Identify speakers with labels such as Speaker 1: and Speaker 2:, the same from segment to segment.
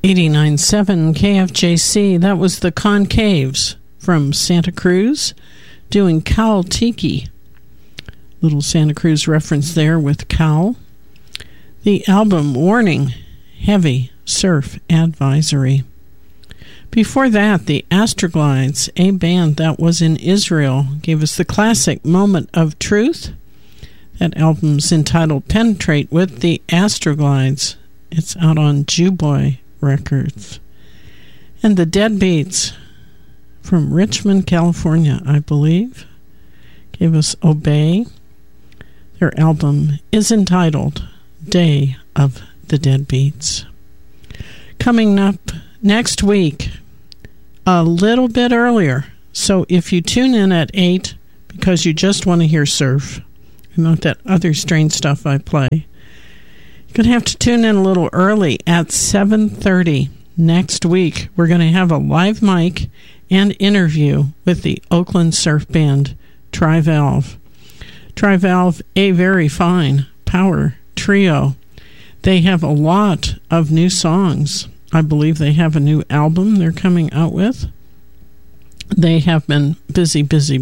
Speaker 1: 89.7 KFJC. That was the Concaves from Santa Cruz doing Cowl Tiki. Little Santa Cruz reference there with Cowl. The album Warning, Heavy Surf Advisory. Before that, the Astroglides, a band that was in Israel, gave us the classic Moment of Truth. That album's entitled Penetrate with the Astroglides. It's out on Jewboy Records. And the Deadbeats from Richmond, California, I believe, gave us Obey. Their album is entitled Day of the Deadbeats. Coming up next week, a little bit earlier, so if you tune in at 8 because you just want to hear surf and not that other strange stuff I play, you're going to have to tune in a little early at 7:30 next week. We're going to have a live mic and interview with the Oakland surf band Trivalve. Trivalve, a very fine power trio. They have a lot of new songs. I believe they have a new album they're coming out with. They have been busy.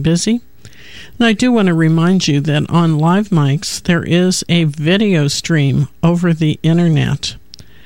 Speaker 1: And I do want to remind you that on Live Mics, there is a video stream over the internet.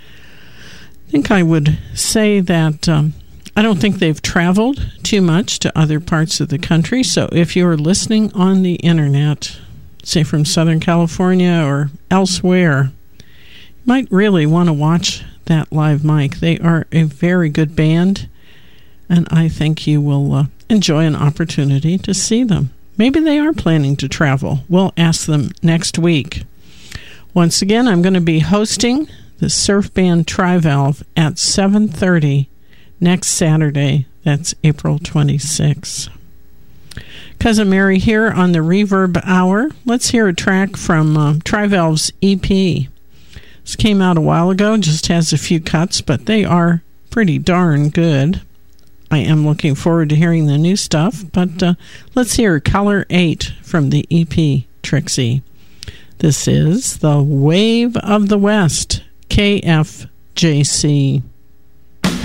Speaker 1: I think I would say that I don't think they've traveled too much to other parts of the country. So if you're listening on the internet, say from Southern California or elsewhere, you might really want to watch that live mic. They are a very good band, and I think you will enjoy an opportunity to see them. Maybe they are planning to travel. We'll ask them next week. Once again, I'm going to be hosting the surf band Trivalve at 7:30 next Saturday. That's April 26th. Cousin Mary here on the Reverb Hour. Let's hear a track from Trivalve's EP. This came out a while ago, just has a few cuts, but they are pretty darn good. I am looking forward to hearing the new stuff, but let's hear Color 8 from the EP Trixie. This is The Wave of the West, KFJC.